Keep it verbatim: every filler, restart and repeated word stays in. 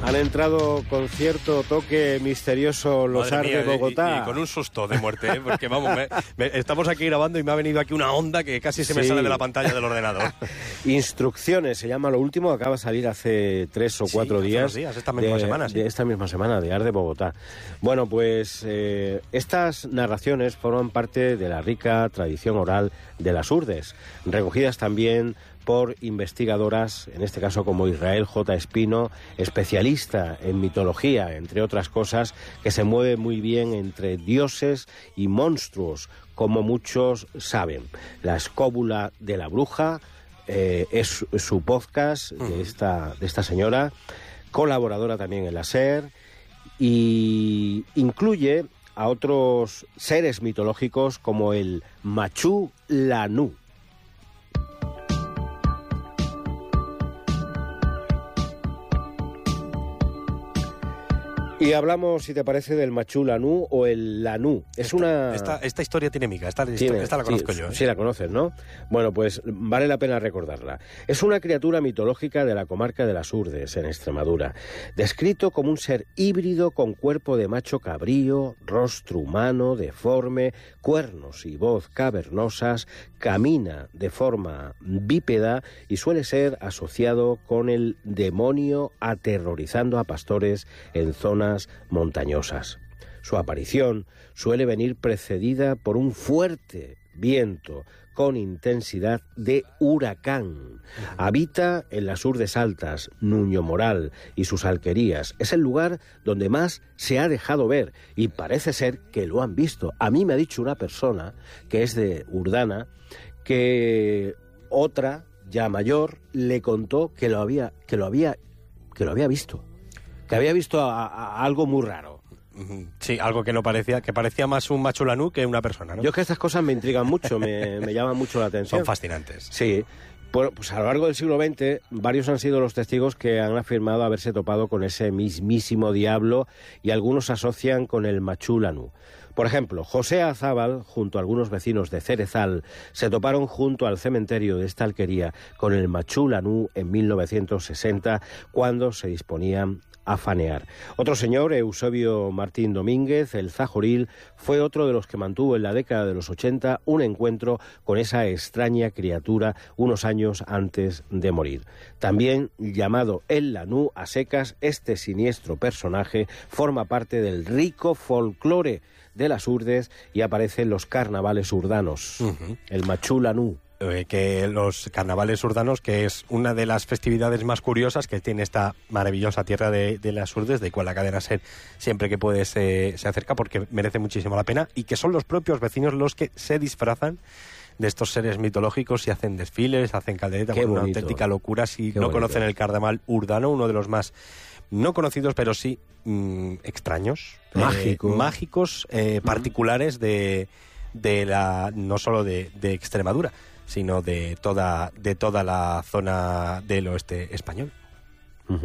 Han entrado con cierto toque misterioso los A R de Bogotá. Y, y con un susto de muerte, ¿eh? Porque vamos, me, me, estamos aquí grabando y me ha venido aquí una onda que casi se me sí. sale de la pantalla del ordenador. Instrucciones, se llama lo último, acaba de salir hace tres o cuatro sí, días. días esta misma de, semana, sí. De esta misma semana, de A R de Bogotá. Bueno, pues eh, estas narraciones forman parte de la rica tradición oral de las Urdes, recogidas también por investigadoras, en este caso como Israel J. Espino, especialista en mitología, entre otras cosas, que se mueve muy bien entre dioses y monstruos, como muchos saben. La escóbula de la bruja eh, es su podcast de esta, de esta señora, colaboradora también en la SER, y incluye a otros seres mitológicos como el Machú Lanú. Y hablamos, si te parece, del Machú Lanú o el Lanú. Es esta, una... Esta, esta historia tiene miga, esta, tiene, esta la conozco sí, yo. ¿eh? Sí, la conoces, ¿no? Bueno, pues vale la pena recordarla. Es una criatura mitológica de la comarca de las Urdes, en Extremadura. Descrito como un ser híbrido con cuerpo de macho cabrío, rostro humano, deforme, cuernos y voz cavernosas, camina de forma bípeda y suele ser asociado con el demonio aterrorizando a pastores en zonas montañosas. Su aparición suele venir precedida por un fuerte viento con intensidad de huracán. Habita en las Urdes Altas, Nuño Moral y sus alquerías. Es el lugar donde más se ha dejado ver y parece ser que lo han visto. A mí me ha dicho una persona que es de Urdana que otra, ya mayor, le contó que lo había, que lo había, que lo había visto. Que había visto a, a algo muy raro. Sí, algo que no parecía, que parecía más un Machú Lanú que una persona, ¿no? Yo es que estas cosas me intrigan mucho, me, me llaman mucho la atención. Son fascinantes. Sí. Bueno, pues a lo largo del siglo veinte, varios han sido los testigos que han afirmado haberse topado con ese mismísimo diablo y algunos asocian con el Machú Lanú. Por ejemplo, José Azábal, junto a algunos vecinos de Cerezal, se toparon junto al cementerio de esta alquería con el Machú Lanú en mil novecientos sesenta, cuando se disponían a fanear. Otro señor, Eusebio Martín Domínguez, el Zajoril, fue otro de los que mantuvo en la década de los ochenta un encuentro con esa extraña criatura unos años antes de morir. También llamado el Lanú a secas, este siniestro personaje forma parte del rico folclore de las Urdes y aparece en los carnavales urdanos. Uh-huh. El Machú Lanú. Eh, que los carnavales urdanos, que es una de las festividades más curiosas que tiene esta maravillosa tierra de, de las Urdes, de cual la cadena SER siempre que puede se, se acerca porque merece muchísimo la pena, y que son los propios vecinos los que se disfrazan de estos seres mitológicos y hacen desfiles, hacen caldereta, con una auténtica locura. Si Qué no bonito. Conocen el carnaval urdano, uno de los más no conocidos, pero sí mmm, extraños, Mágico. eh, mágicos, eh, uh-huh. particulares de, de la no solo de, de Extremadura, sino de toda, de toda la zona del oeste español.